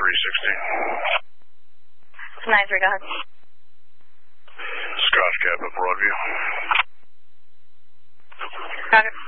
360. 9-3, go ahead. Scotch Cap at Broadview. Roger.